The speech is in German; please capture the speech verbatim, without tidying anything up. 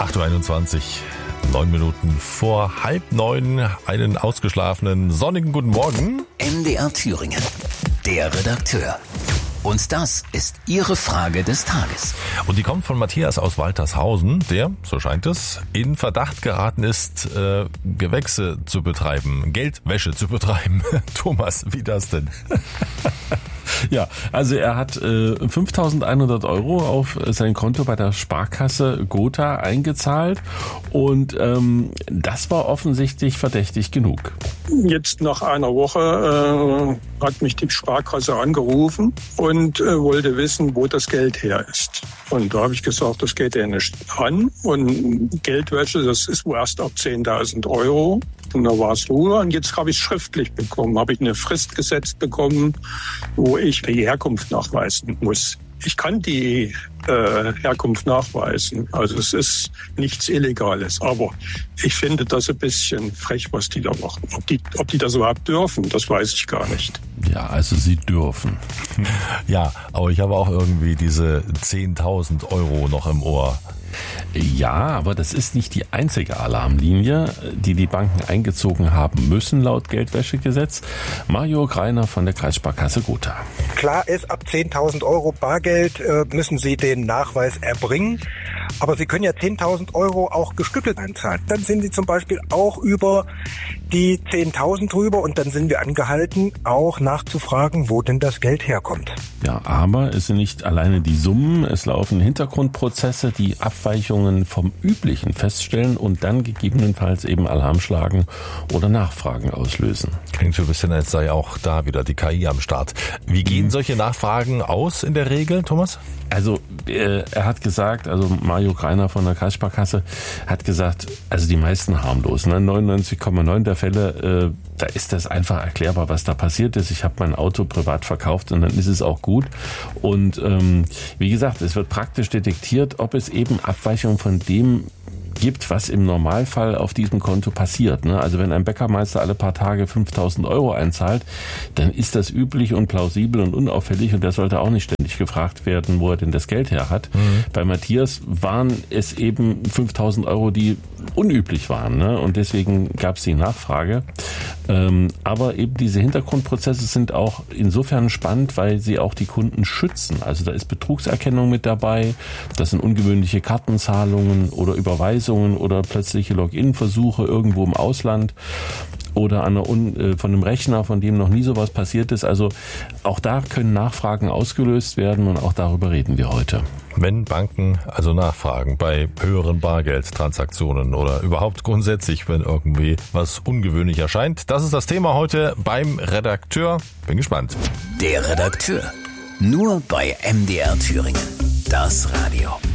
acht Uhr einundzwanzig, neun Minuten vor halb neun, einen ausgeschlafenen sonnigen guten Morgen. M D R Thüringen, der Redakteur. Und das ist Ihre Frage des Tages. Und die kommt von Matthias aus Waltershausen, der, so scheint es, in Verdacht geraten ist, äh, Gewächse zu betreiben, Geldwäsche zu betreiben. Thomas, wie das denn? Ja, also er hat äh, fünftausendeinhundert Euro auf sein Konto bei der Sparkasse Gotha eingezahlt und ähm, das war offensichtlich verdächtig genug. Jetzt nach einer Woche äh, hat mich die Sparkasse angerufen und äh, wollte wissen, wo das Geld her ist. Und da habe ich gesagt, das geht ja nicht an. Und Geldwäsche, das ist wohl erst ab zehntausend Euro. Und da war es Ruhe. Und jetzt habe ich es schriftlich bekommen, habe ich eine Frist gesetzt bekommen, wo ich die Herkunft nachweisen muss. Ich kann die äh, Herkunft nachweisen. Also es ist nichts Illegales. Aber ich finde das ein bisschen frech, was die da machen. Ob die, ob die das überhaupt dürfen, das weiß ich gar nicht. Ja, also sie dürfen. Ja, aber ich habe auch irgendwie diese zehntausend Euro noch im Ohr. Ja, aber das ist nicht die einzige Alarmlinie, die die Banken eingezogen haben müssen laut Geldwäschegesetz. Mario Greiner von der Kreissparkasse Gotha. Klar ist, ab zehntausend Euro Bargeld äh, müssen Sie den Nachweis erbringen. Aber Sie können ja zehntausend Euro auch gestückelt einzahlen. Dann sind Sie zum Beispiel auch über die zehntausend drüber und dann sind wir angehalten, auch nachzufragen, wo denn das Geld herkommt. Ja, aber es sind nicht alleine die Summen, es laufen Hintergrundprozesse, die Abweichungen vom Üblichen feststellen und dann gegebenenfalls eben Alarm schlagen oder Nachfragen auslösen. Klingt so ein bisschen, als sei auch da wieder die K I am Start. Wie gehen solche Nachfragen aus in der Regel, Thomas? Also äh, er hat gesagt, also Mario Greiner von der Kreissparkasse hat gesagt, also die meisten harmlos, ne? neunundneunzig Komma neun der Fälle, äh, da ist das einfach erklärbar, was da passiert ist. Ich habe mein Auto privat verkauft und dann ist es auch gut. Und ähm, wie gesagt, es wird praktisch detektiert, ob es eben Abweichungen von dem gibt, was im Normalfall auf diesem Konto passiert. Ne? Also wenn ein Bäckermeister alle paar Tage fünftausend Euro einzahlt, dann ist das üblich und plausibel und unauffällig und der sollte auch nicht ständig gefragt werden, wo er denn das Geld her hat. Mhm. Bei Matthias waren es eben fünftausend Euro, die unüblich waren, ne? Und deswegen gab es die Nachfrage. Ähm, aber eben diese Hintergrundprozesse sind auch insofern spannend, weil sie auch die Kunden schützen. Also da ist Betrugserkennung mit dabei, das sind ungewöhnliche Kartenzahlungen oder Überweisungen oder plötzliche Login-Versuche irgendwo im Ausland oder an einer Un- äh, von einem Rechner, von dem noch nie sowas passiert ist. Also auch da können Nachfragen ausgelöst werden und auch darüber reden wir heute. Wenn Banken also nachfragen bei höheren Bargeldtransaktionen oder überhaupt grundsätzlich, wenn irgendwie was ungewöhnlich erscheint. Das ist das Thema heute beim Redakteur. Bin gespannt. Der Redakteur. Nur bei M D R Thüringen. Das Radio.